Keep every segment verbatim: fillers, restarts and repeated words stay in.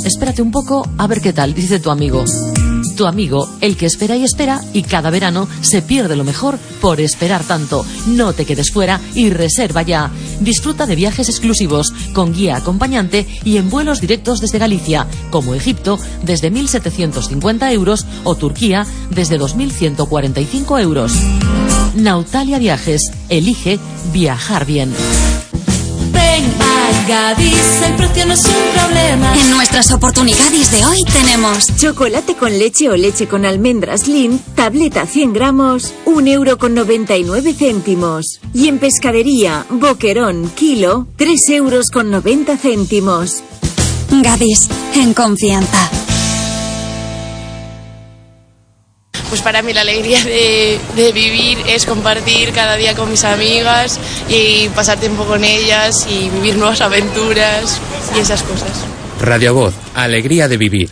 espérate un poco a ver qué tal, dice tu amigo. Tu amigo, el que espera y espera, y cada verano se pierde lo mejor por esperar tanto. No te quedes fuera y reserva ya. Disfruta de viajes exclusivos, con guía acompañante y en vuelos directos desde Galicia, como Egipto desde mil setecientos cincuenta euros o Turquía desde dos mil ciento cuarenta y cinco euros. Nautalia Viajes, elige viajar bien. Ven a Gadis, el precio no es un problema. En nuestras oportunidades de hoy tenemos chocolate con leche o leche con almendras Lindt, tableta cien gramos, un euro con noventa y nueve céntimos. Y en pescadería, boquerón, kilo, tres euros con noventa céntimos. Gadis, en confianza. Pues para mí la alegría de, de vivir es compartir cada día con mis amigas y pasar tiempo con ellas y vivir nuevas aventuras y esas cosas. Radio Voz, alegría de vivir.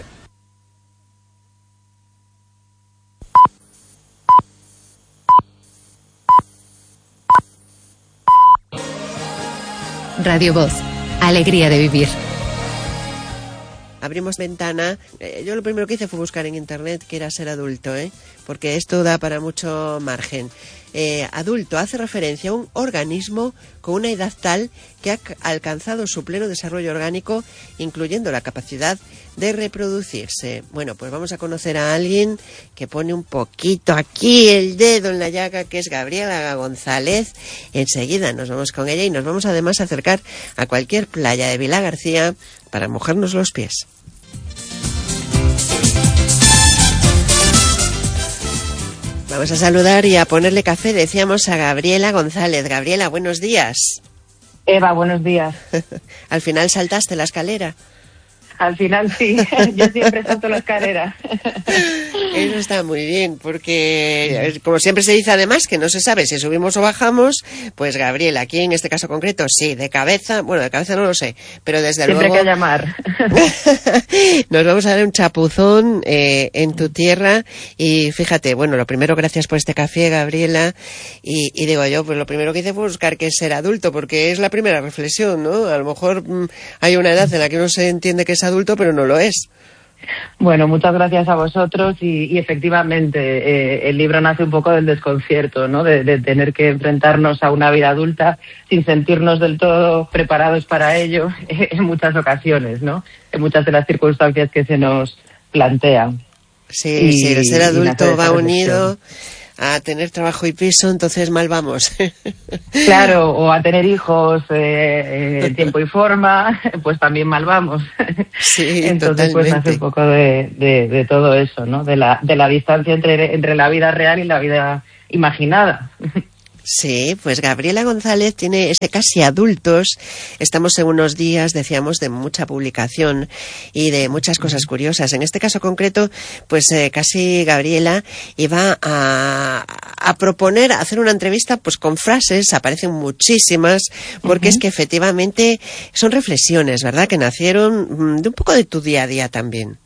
Radio Voz, alegría de vivir. Abrimos ventana. Eh, yo lo primero que hice fue buscar en internet qué era ser adulto, ¿eh? Porque esto da para mucho margen. Eh, adulto hace referencia a un organismo con una edad tal que ha alcanzado su pleno desarrollo orgánico, incluyendo la capacidad de reproducirse. Bueno, pues vamos a conocer a alguien que pone un poquito aquí el dedo en la llaga, que es Gabriela González. Enseguida nos vamos con ella y nos vamos además a acercar a cualquier playa de Vilagarcía para mojarnos los pies. Vamos a saludar y a ponerle café, decíamos, a Gabriela González. Gabriela, buenos días. Eva, buenos días. Al final saltaste la escalera. Al final sí, yo siempre salto la escalera. Eso está muy bien, porque como siempre se dice además que no se sabe si subimos o bajamos, pues Gabriela, aquí en este caso concreto, sí, de cabeza, bueno, de cabeza no lo sé, pero desde siempre luego... Siempre hay que llamar. Nos vamos a dar un chapuzón eh, en tu tierra y fíjate, bueno, lo primero, gracias por este café, Gabriela, y, y digo yo, pues lo primero que hice fue buscar qué es ser adulto, porque es la primera reflexión, ¿no? A lo mejor mmm, hay una edad en la que uno se entiende que es adulto, pero no lo es. Bueno, muchas gracias a vosotros y, y efectivamente eh, el libro nace un poco del desconcierto, ¿no? De, de tener que enfrentarnos a una vida adulta sin sentirnos del todo preparados para ello eh, en muchas ocasiones, ¿no? En muchas de las circunstancias que se nos plantean. Sí, y, sí, el ser adulto va unido a tener trabajo y piso, entonces mal vamos. Claro, o a tener hijos eh, en tiempo y forma, pues también mal vamos. Sí, entonces totalmente. Pues nace un poco de, de, de todo eso, ¿no? De la, de la distancia entre, entre la vida real y la vida imaginada. Sí, pues Gabriela González tiene este casi adultos. Estamos en unos días, decíamos, de mucha publicación y de muchas cosas curiosas. En este caso concreto, pues eh, casi Gabriela iba a, a proponer hacer una entrevista pues con frases, aparecen muchísimas, porque uh-huh. es que efectivamente son reflexiones, ¿verdad?, que nacieron de un poco de tu día a día también.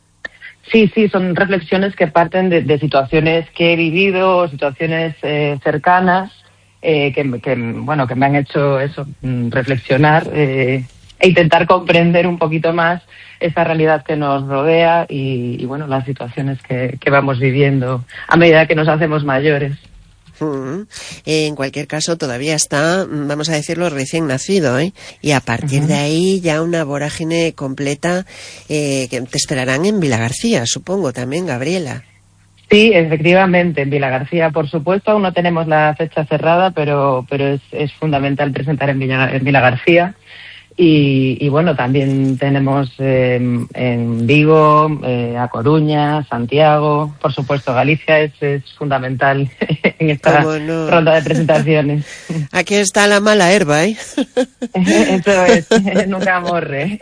Sí, sí, son reflexiones que parten de, de situaciones que he vivido, situaciones eh, cercanas, eh, que, que, bueno, que me han hecho eso, reflexionar eh, e intentar comprender un poquito más esta realidad que nos rodea y, y bueno, las situaciones que, que vamos viviendo a medida que nos hacemos mayores. Uh-huh. En cualquier caso, todavía está, vamos a decirlo, recién nacido, ¿eh? Y a partir uh-huh. de ahí ya una vorágine completa eh, que te esperarán en Vilagarcía, supongo, también, Gabriela. Sí, efectivamente, en Vilagarcía, por supuesto, aún no tenemos la fecha cerrada, pero pero es, es fundamental presentar en, Villa, en Vilagarcía. Y, y bueno, también tenemos eh, en Vigo, eh, A Coruña, Santiago, por supuesto Galicia es, es fundamental en esta no? ronda de presentaciones. Aquí está la mala herba, ¿eh? Eso es, nunca morre.